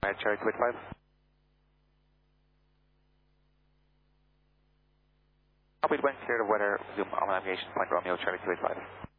Charlie 285. Upwind wind clear of weather, zoom on navigation, point Romeo, Charlie 285.